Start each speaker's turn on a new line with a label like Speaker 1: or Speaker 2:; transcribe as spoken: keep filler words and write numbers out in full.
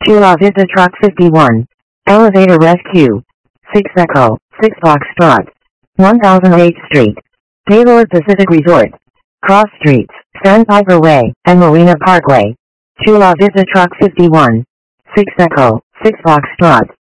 Speaker 1: Chula Vista Truck fifty-one. Elevator Rescue. six Echo, six Foxtrot. one thousand eighth Street. Gaylord Pacific Resort. Cross Streets, Sandpiper Way, and Marina Parkway. Chula Vista Truck fifty-one. six Echo, six Foxtrot.